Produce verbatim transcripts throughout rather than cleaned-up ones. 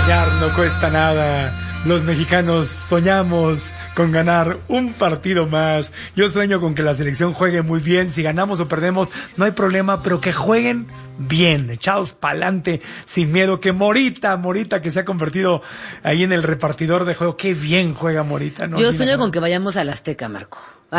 Soñar no cuesta nada. Los mexicanos soñamos con ganar un partido más. Yo sueño con que la selección juegue muy bien. Si ganamos o perdemos, no hay problema, pero que jueguen bien, echados pa'lante, sin miedo. Que Morita, Morita que se ha convertido ahí en el repartidor de juego. Qué bien juega Morita, ¿no? Yo sueño con que vayamos al Azteca, Marco.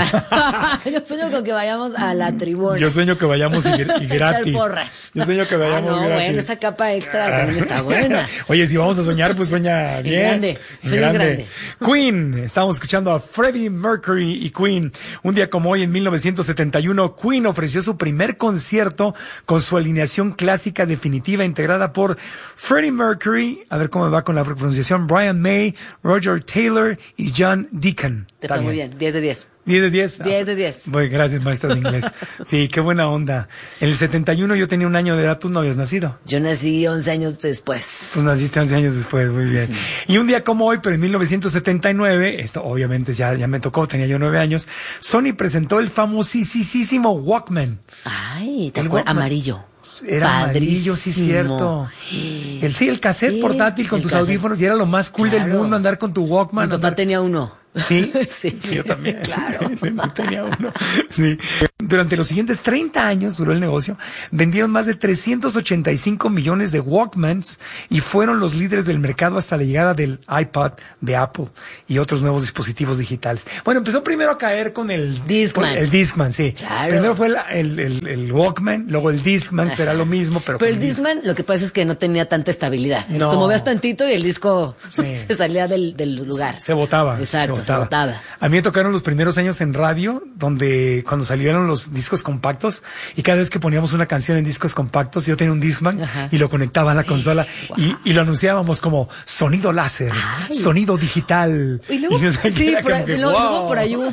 Yo sueño con que vayamos a la tribuna. Yo sueño que vayamos y, y gratis. Yo sueño que vayamos ah, no, gratis. bueno, esa capa extra también está buena. Oye, si vamos a soñar, pues sueña bien. En grande, soy grande. grande. Queen, estamos escuchando a Freddie Mercury y Queen. Un día como hoy, en mil novecientos setenta y uno, Queen ofreció su primer concierto con su alineación clásica definitiva integrada por Freddie Mercury, a ver cómo me va con la pronunciación, Brian May, Roger Taylor y John Deacon. Te fue muy bien, diez de diez. diez de diez. diez de diez. Bueno, gracias, maestra de inglés. Sí, qué buena onda. En el setenta y uno yo tenía un año de edad, tú no habías nacido. Yo nací once años después. Tú naciste once años después, muy bien. Y un día como hoy, pero en mil novecientos setenta y nueve, esto obviamente ya, ya me tocó, tenía yo nueve años, Sony presentó el famosísimo Walkman. Ay, ¿te acuerdas? Amarillo. Era Padrísimo. Amarillo, sí, cierto. El sí, el cassette sí, portátil con tus cassette. Audífonos, y era lo más cool claro. del mundo andar con tu Walkman. Mi papá andar... tenía uno. ¿Sí? Sí. Yo también. Claro. Tenía uno. Sí. Durante los siguientes treinta años duró el negocio, vendieron más de trescientos ochenta y cinco millones de Walkmans y fueron los líderes del mercado hasta la llegada del iPod de Apple y otros nuevos dispositivos digitales. Bueno, empezó primero a caer con el Discman. El Discman, sí. Claro. Primero fue el, el, el, el Walkman, luego el Discman, Ajá. que era lo mismo, pero. Pero el Discman, Disc... lo que pasa es que no tenía tanta estabilidad. No. Te movías tantito y el disco sí. se salía del, del lugar. Se, se botaba. Exacto. Se botaba. Botaba. A mí me tocaron los primeros años en radio, donde cuando salieron los discos compactos, y cada vez que poníamos una canción en discos compactos, yo tenía un Discman Ajá. y lo conectaba a la consola wow. y, y lo anunciábamos como sonido láser, Ay. sonido digital. Y luego, y no sé sí, por ahí, que, luego, wow. luego por ahí hubo